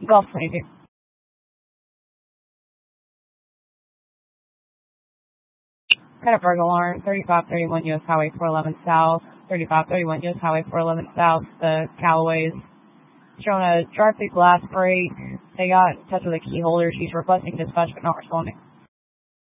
Golf 22. Got a burglar alarm, 3531 US Highway 411 South, 3531 US Highway 411 South, the Callaways. Showing a drive-through glass break. They got in touch with a key holder. She's requesting dispatch but not responding.